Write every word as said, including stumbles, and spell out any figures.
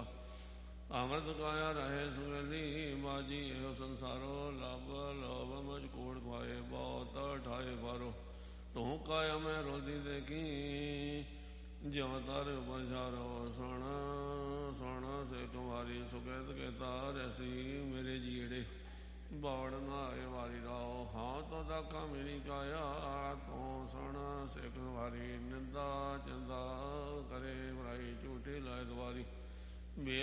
ਲੀਲਾ। ਅੰਮ੍ਰਿਤ ਕਾਇਆ ਰਹੇ ਸੁਗਲੀ ਬਾਜੀ ਇਹੋ ਸੰਸਾਰੋ। ਲੱਭ ਲੋਭ ਮੁਝ ਕੋੜ ਖਵਾਏ ਬਹੁਤ ਠਾਏ ਫਾਰੋ। ਤੂੰ ਕਾਇਆ ਮੈਂ ਰੋਦੀ ਦੇਖੀ ਜਿਉ ਤਰ ਬਜਾਰੋ। ਸੁਣ ਸੁਣ ਸੇ ਕੁਮਾਰੀ ਸੁਕੈਤ ਕੇਤਾ ਰੈਸੀ ਮੇਰੇ ਜੀੜੇ ਬੌੜ ਨਾਏ ਵਾਰੀ ਰਾਓ। ਹਾਂ ਤੋ ਦਾਖਾ ਮੇਰੀ ਕਾਇਆ ਤੂੰ ਸੁਣ ਸਿੱਖ ਵਾਰੀ। ਨਿੰਦਾ ਚੰਦਾ ਕਰੇ ਬੁਰਾਈ ਝੂਠੀ ਲਾਇ ਦਵਾਰੀ।